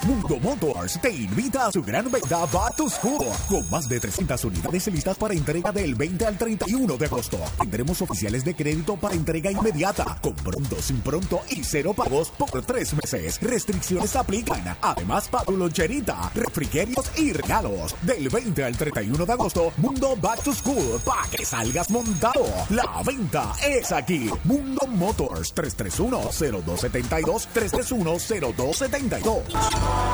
Mundo Motors te invita a su gran venta Back to School, con más de 300 unidades listas para entrega del 20 al 31 de agosto. Tendremos oficiales de crédito para entrega inmediata, con pronto, sin pronto y cero pagos por 3 meses. Restricciones aplican. Además, para tu loncherita, refrigerios y regalos. Del 20 al 31 de agosto, Mundo Back to School, para que salgas montado. La venta es aquí. Mundo Motors, 331-0272, 331-0272.